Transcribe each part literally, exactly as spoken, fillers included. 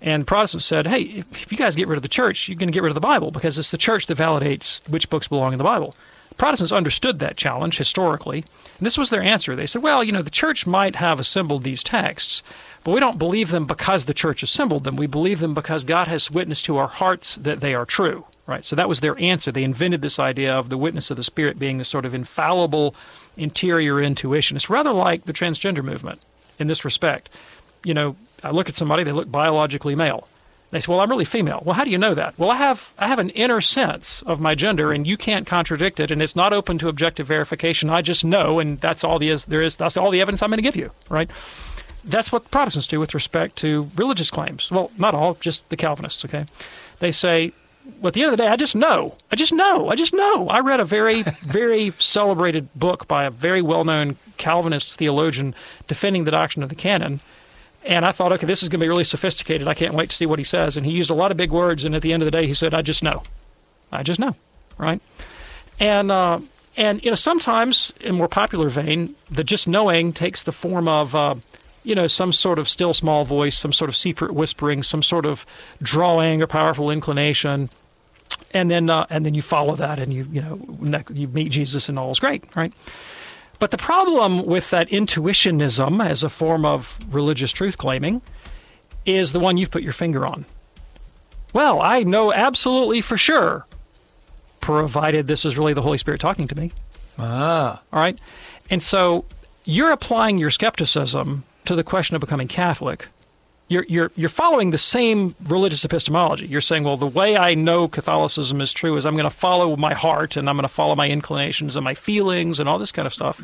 And Protestants said, hey, if you guys get rid of the church, you're going to get rid of the Bible because it's the church that validates which books belong in the Bible. Protestants understood that challenge historically, and this was their answer. They said, well, you know, the church might have assembled these texts, but we don't believe them because the church assembled them. We believe them because God has witnessed to our hearts that they are true, right? So that was their answer. They invented this idea of the witness of the Spirit being this sort of infallible interior intuition. It's rather like the transgender movement in this respect. You know, I look at somebody, they look biologically male. They say, well, I'm really female. Well, how do you know that? Well, I have I have an inner sense of my gender, and you can't contradict it, and it's not open to objective verification. I just know, and that's all the is there is. That's all the evidence I'm going to give you, right? That's what Protestants do with respect to religious claims. Well, not all, just the Calvinists, okay? They say, well, at the end of the day, I just know. I just know. I just know. I read a very, very celebrated book by a very well-known Calvinist theologian defending the doctrine of the canon. And I thought, okay, this is going to be really sophisticated. I can't wait to see what he says. And he used a lot of big words. And at the end of the day, he said, I just know. I just know. Right? And, uh, and you know, sometimes in more popular vein, the just knowing takes the form of, uh, you know, some sort of still small voice, some sort of secret whispering, some sort of drawing or powerful inclination. And then, uh, and then you follow that and you, you know, you meet Jesus and all is great. Right? But the problem with that intuitionism as a form of religious truth claiming is the one you've put your finger on. Well, I know absolutely for sure, provided this is really the Holy Spirit talking to me. Ah. All right? And so you're applying your skepticism to the question of becoming Catholic. You're, you're, you're following the same religious epistemology. You're saying, well, the way I know Catholicism is true is I'm going to follow my heart and I'm going to follow my inclinations and my feelings and all this kind of stuff.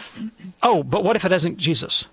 Oh, but what if it isn't Jesus?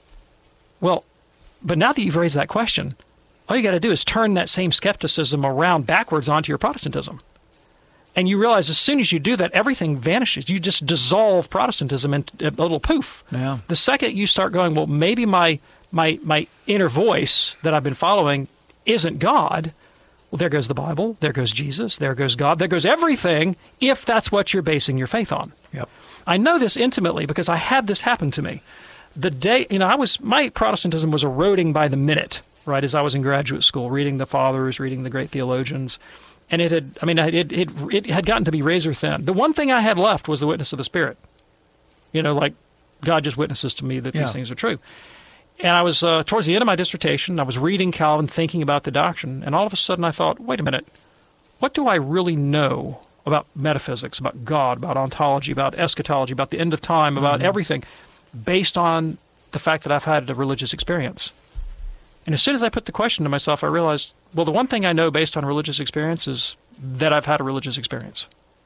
Well, but now that you've raised that question, all you got to do is turn that same skepticism around backwards onto your Protestantism. And you realize as soon as you do that, everything vanishes. You just dissolve Protestantism into a little poof. Yeah. The second you start going, well, maybe my my my inner voice that I've been following isn't God, well, there goes the Bible, there goes Jesus, there goes God, there goes everything, if that's what you're basing your faith on. Yep. I know this intimately because I had this happen to me. The day, you know, I was, my Protestantism was eroding by the minute, right, as I was in graduate school, reading the fathers, reading the great theologians, and it had, I mean, it, it, it, it had gotten to be razor thin. The one thing I had left was the witness of the Spirit. You know, like, God just witnesses to me that yeah. these things are true. And I was, uh, towards the end of my dissertation, I was reading Calvin, thinking about the doctrine, and all of a sudden I thought, wait a minute, what do I really know about metaphysics, about God, about ontology, about eschatology, about the end of time, about mm-hmm. everything, based on the fact that I've had a religious experience? And as soon as I put the question to myself, I realized, well, the one thing I know based on religious experience is that I've had a religious experience.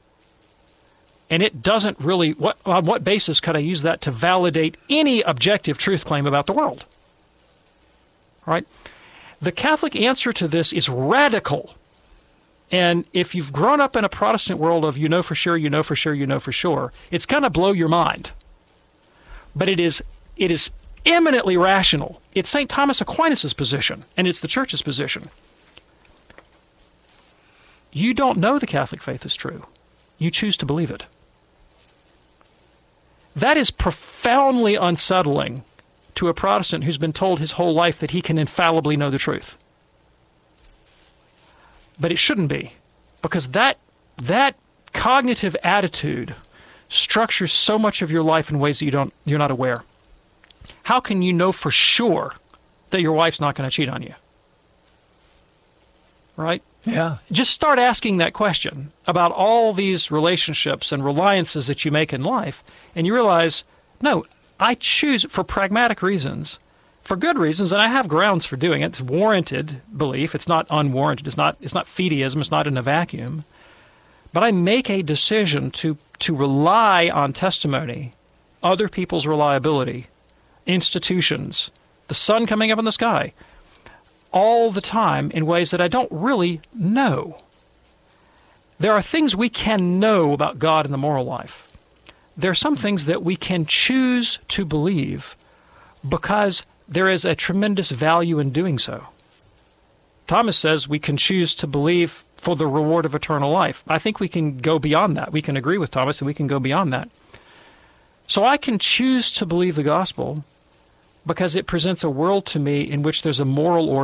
And it doesn't really, what, on what basis could I use that to validate any objective truth claim about the world? Right? The Catholic answer to this is radical. And if you've grown up in a Protestant world of you know for sure, you know for sure, you know for sure, it's going to blow your mind. But it is, it is eminently rational. It's Saint Thomas Aquinas' position, and it's the Church's position. You don't know the Catholic faith is true. You choose to believe it. That is profoundly unsettling to a Protestant who's been told his whole life that he can infallibly know the truth. But it shouldn't be, because that that cognitive attitude structures so much of your life in ways that you don't you're not aware. How can you know for sure that your wife's not going to cheat on you? Right? Yeah. Just start asking that question about all these relationships and reliances that you make in life, and you realize, no, I choose for pragmatic reasons, for good reasons, and I have grounds for doing it. It's warranted belief. It's not unwarranted. It's not, it's not fideism. It's not in a vacuum. But I make a decision to, to rely on testimony, other people's reliability, institutions, the sun coming up in the sky, all the time in ways that I don't really know. There are things we can know about God and the moral life. There are some things that we can choose to believe because there is a tremendous value in doing so. Thomas says we can choose to believe for the reward of eternal life. I think we can go beyond that. We can agree with Thomas and we can go beyond that. So I can choose to believe the gospel because it presents a world to me in which there's a moral order